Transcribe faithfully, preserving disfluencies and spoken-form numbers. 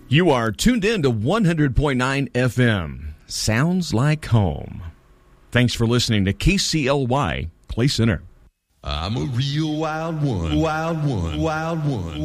You are tuned in to one hundred point nine F M. Sounds like home. Thanks for listening to K C L Y Clay Center. I'm a real wild one, wild one, wild one.